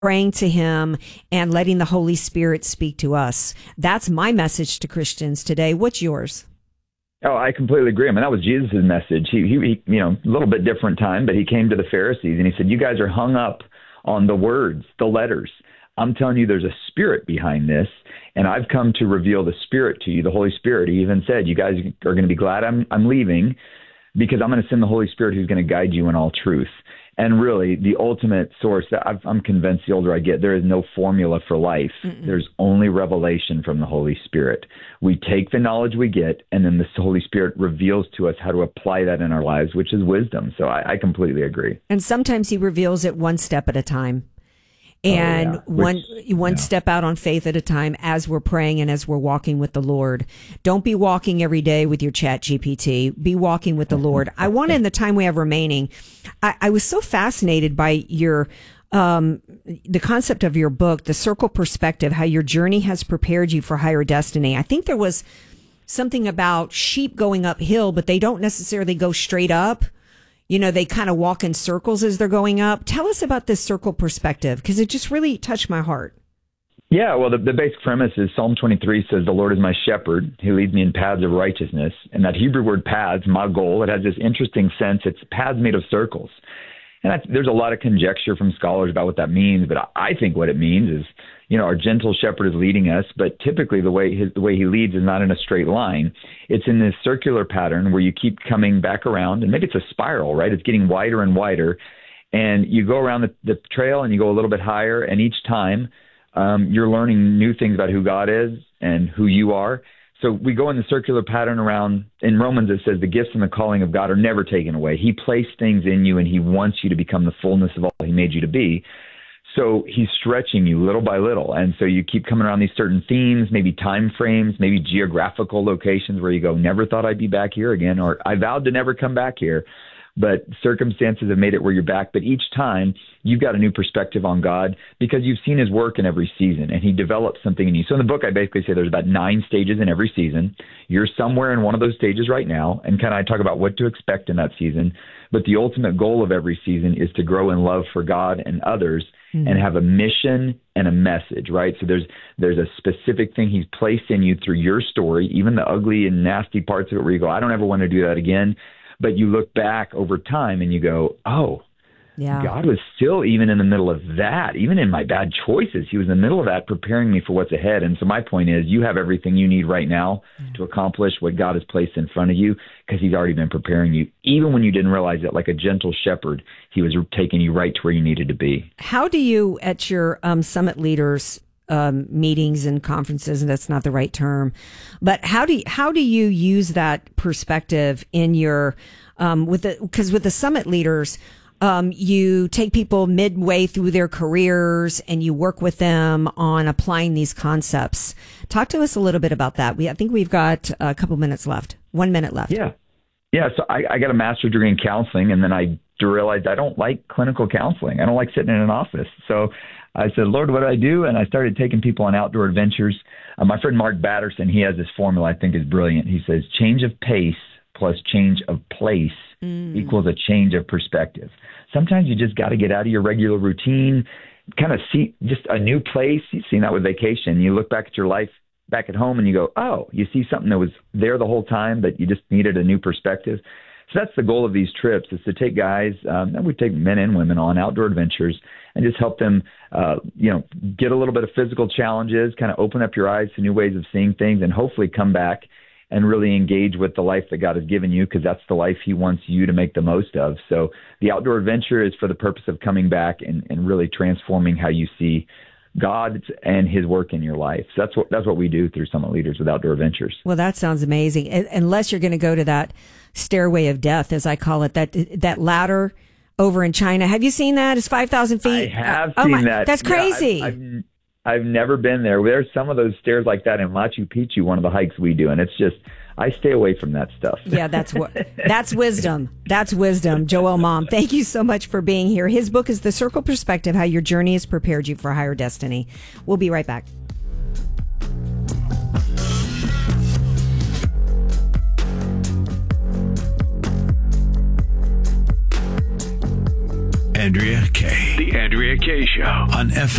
praying to him and letting the Holy Spirit speak to us. That's my message to Christians today. What's yours? Oh, I completely agree. I mean, that was Jesus' message. He a little bit different time, but he came to the Pharisees and he said, you guys are hung up on the words, the letters. I'm telling you, there's a spirit behind this, and I've come to reveal the Spirit to you, the Holy Spirit. He even said, you guys are going to be glad I'm leaving, because I'm going to send the Holy Spirit who's going to guide you in all truth. And really, the ultimate source, that I'm convinced the older I get, there is no formula for life. Mm-mm. There's only revelation from the Holy Spirit. We take the knowledge we get, and then the Holy Spirit reveals to us how to apply that in our lives, which is wisdom. So I completely agree. And sometimes he reveals it one step at a time. And one step out on faith at a time as we're praying and as we're walking with the Lord. Don't be walking every day with your Chat GPT. Be walking with the Lord. I want to, in the time we have remaining, I was so fascinated by your the concept of your book, The Circle Perspective, how your journey has prepared you for higher destiny. I think there was something about sheep going uphill, but they don't necessarily go straight up. You know, they kind of walk in circles as they're going up. Tell us about this circle perspective, because it just really touched my heart. Yeah, well, the basic premise is Psalm 23 says, the Lord is my shepherd. He leads me in paths of righteousness. And that Hebrew word paths, magol, it has this interesting sense. It's paths made of circles. And there's a lot of conjecture from scholars about what that means. But I think what it means is, you know, our gentle shepherd is leading us, but typically the way he leads is not in a straight line. It's in this circular pattern where you keep coming back around, and maybe it's a spiral, right? It's getting wider and wider, and you go around the trail and you go a little bit higher, and each time you're learning new things about who God is and who you are. So we go in the circular pattern around. In Romans, it says the gifts and the calling of God are never taken away. He placed things in you, and he wants you to become the fullness of all he made you to be. So he's stretching you little by little. And so you keep coming around these certain themes, maybe time frames, maybe geographical locations where you go, never thought I'd be back here again, or I vowed to never come back here. But circumstances have made it where you're back. But each time you've got a new perspective on God because you've seen his work in every season, and he develops something in you. So in the book, I basically say there's about 9 stages in every season. You're somewhere in one of those stages right now, and kind of I talk about what to expect in that season. But the ultimate goal of every season is to grow in love for God and others, and have a mission and a message, right? So there's a specific thing he's placed in you through your story, even the ugly and nasty parts of it where you go, I don't ever want to do that again. But you look back over time and you go, oh, yeah, God was still even in the middle of that, even in my bad choices. He was in the middle of that, preparing me for what's ahead. And so my point is, you have everything you need right now to accomplish what God has placed in front of you, because he's already been preparing you. Even when you didn't realize it, like a gentle shepherd, he was taking you right to where you needed to be. How do you, at your Summit Leaders meetings and conferences, and that's not the right term, but how do you use that perspective in your because with the Summit Leaders, you take people midway through their careers and you work with them on applying these concepts. Talk to us a little bit about that. I think we've got a couple minutes left. 1 minute left. Yeah. So I got a master's degree in counseling, and then I realized I don't like clinical counseling. I don't like sitting in an office. So I said, Lord, what do I do? And I started taking people on outdoor adventures. My friend Mark Batterson, he has this formula I think is brilliant. He says, change of pace plus change of place equals a change of perspective. Sometimes you just got to get out of your regular routine, kind of see just a new place. You've seen that with vacation. You look back at your life back at home and you go, oh, you see something that was there the whole time, but you just needed a new perspective. So that's the goal of these trips, is to take guys, and we take men and women on outdoor adventures and just help them, get a little bit of physical challenges, kind of open up your eyes to new ways of seeing things, and hopefully come back and really engage with the life that God has given you, because that's the life he wants you to make the most of. So the outdoor adventure is for the purpose of coming back and really transforming how you see God and his work in your life. So that's what we do through Summit Leaders with Outdoor Adventures. Well, that sounds amazing. Unless you're going to go to that stairway of death, as I call it, that ladder over in China. Have you seen that? It's 5,000 feet. I have seen that. That's crazy. Yeah, I've never been there. There's some of those stairs like that in Machu Picchu, one of the hikes we do, and it's just, I stay away from that stuff. Yeah, that's wisdom. That's wisdom. Joel Malm, thank you so much for being here. His book is The Circle Perspective, How Your Journey Has Prepared You for Higher Destiny. We'll be right back. Andrea Kaye. The Andrea Kaye Show on FM.